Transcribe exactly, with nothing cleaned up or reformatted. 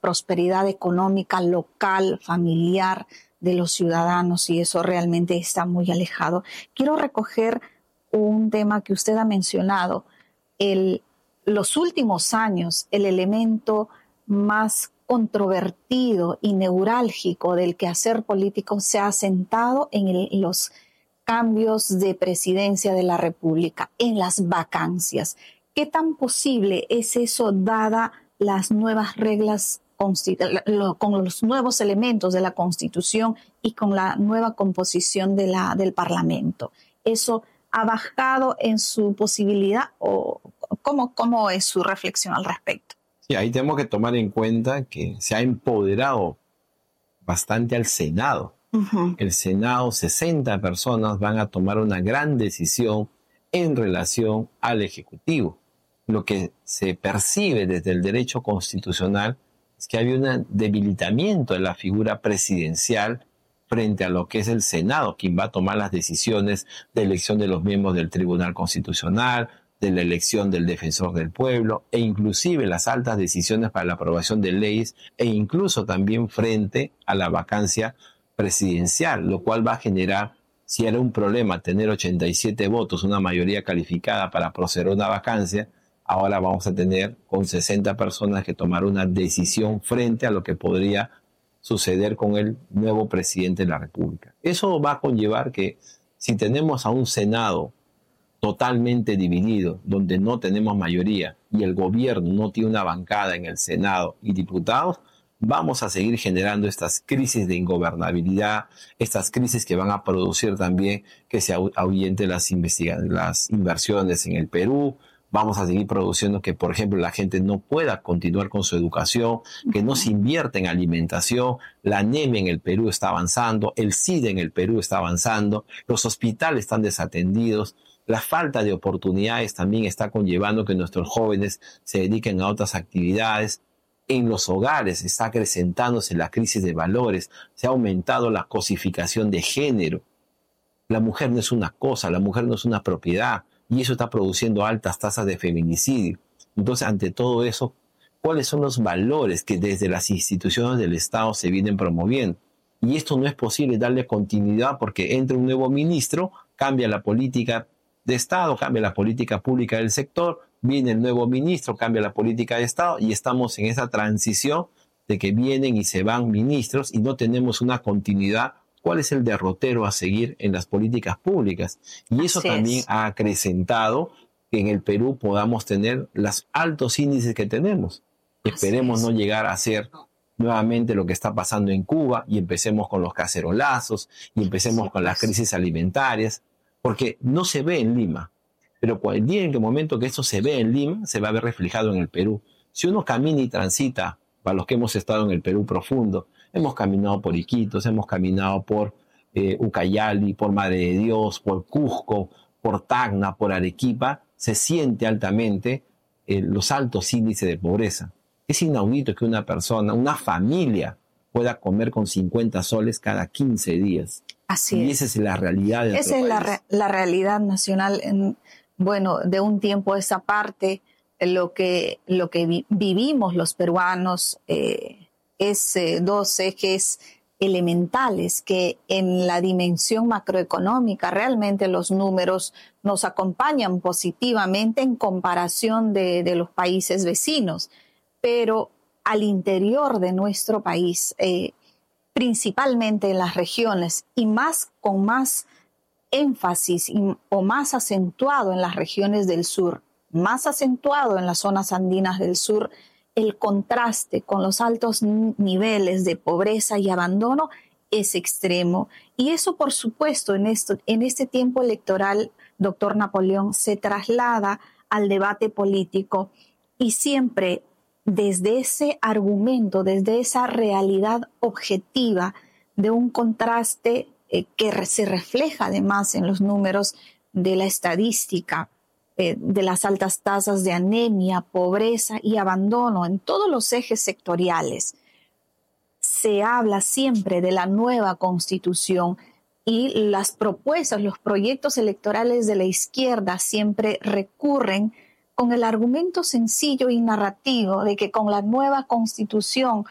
prosperidad económica local, familiar de los ciudadanos, y eso realmente está muy alejado. Quiero recoger un tema que usted ha mencionado. El, los últimos años, el elemento más controvertido y neurálgico del quehacer político se ha asentado en el, los cambios de presidencia de la República, en las vacancias. ¿Qué tan posible es eso dada las nuevas reglas con los nuevos elementos de la Constitución y con la nueva composición de la, del Parlamento? ¿Eso ha bajado en su posibilidad o cómo, cómo es su reflexión al respecto? Sí, ahí tenemos que tomar en cuenta que se ha empoderado bastante al Senado. Uh-huh. El Senado, sesenta personas van a tomar una gran decisión en relación al Ejecutivo. Lo que se percibe desde el derecho constitucional es que había un debilitamiento de la figura presidencial frente a lo que es el Senado, quien va a tomar las decisiones de elección de los miembros del Tribunal Constitucional, de la elección del Defensor del Pueblo, e inclusive las altas decisiones para la aprobación de leyes, e incluso también frente a la vacancia presidencial, lo cual va a generar, si era un problema tener ochenta y siete votos, una mayoría calificada para proceder a una vacancia, ahora vamos a tener con sesenta personas que tomar una decisión frente a lo que podría suceder con el nuevo presidente de la República. Eso va a conllevar que si tenemos a un Senado totalmente dividido, donde no tenemos mayoría y el gobierno no tiene una bancada en el Senado y diputados, vamos a seguir generando estas crisis de ingobernabilidad, estas crisis que van a producir también que se ahuyenten las, las inversiones en el Perú. Vamos a seguir produciendo que, por ejemplo, la gente no pueda continuar con su educación, que no se invierta en alimentación. La anemia en el Perú está avanzando, el SIDA en el Perú está avanzando, los hospitales están desatendidos. La falta de oportunidades también está conllevando que nuestros jóvenes se dediquen a otras actividades. En los hogares está acrecentándose la crisis de valores, se ha aumentado la cosificación de género. La mujer no es una cosa, la mujer no es una propiedad, y eso está produciendo altas tasas de feminicidio. Entonces, ante todo eso, ¿cuáles son los valores que desde las instituciones del Estado se vienen promoviendo? Y esto no es posible darle continuidad porque entra un nuevo ministro, cambia la política de Estado, cambia la política pública del sector, viene el nuevo ministro, cambia la política de Estado y estamos en esa transición de que vienen y se van ministros y no tenemos una continuidad. ¿Cuál es el derrotero a seguir en las políticas públicas? Y eso Así también es. ha acrecentado que en el Perú podamos tener los altos índices que tenemos. Así Esperemos es. no llegar a ser nuevamente lo que está pasando en Cuba y empecemos con los cacerolazos y empecemos sí, con pues. las crisis alimentarias. Porque no se ve en Lima, pero el día en el momento que esto se ve en Lima, se va a ver reflejado en el Perú. Si uno camina y transita, para los que hemos estado en el Perú profundo, hemos caminado por Iquitos, hemos caminado por eh, Ucayali, por Madre de Dios, por Cusco, por Tacna, por Arequipa, se siente altamente eh, los altos índices de pobreza. Es inaudito que una persona, una familia, pueda comer con cincuenta soles cada quince días. Así y es. esa es la realidad de Esa es la, re, la realidad nacional. En, bueno, de un tiempo a esa parte, lo que, lo que vi, vivimos los peruanos eh, es eh, dos ejes elementales que en la dimensión macroeconómica realmente los números nos acompañan positivamente en comparación de, de los países vecinos. Pero al interior de nuestro país, eh, principalmente en las regiones y más con más énfasis y, o más acentuado en las regiones del sur, más acentuado en las zonas andinas del sur, el contraste con los altos niveles de pobreza y abandono es extremo. Y eso, por supuesto, en, esto, en este tiempo electoral, doctor Napoleón, se traslada al debate político y siempre desde ese argumento, desde esa realidad objetiva de un contraste eh, que se refleja además en los números de la estadística, eh, de las altas tasas de anemia, pobreza y abandono en todos los ejes sectoriales. Se habla siempre de la nueva Constitución y las propuestas, los proyectos electorales de la izquierda siempre recurren con el argumento sencillo y narrativo de que con la nueva Constitución